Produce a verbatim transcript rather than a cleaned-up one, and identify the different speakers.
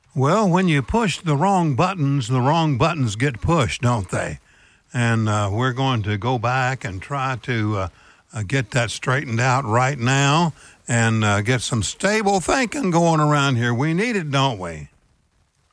Speaker 1: Well, when you push the wrong buttons, the wrong buttons get pushed, don't they? And uh, we're going to go back and try to uh, uh, get that straightened out right now and uh, get some stable thinking going around here. We need it, don't we?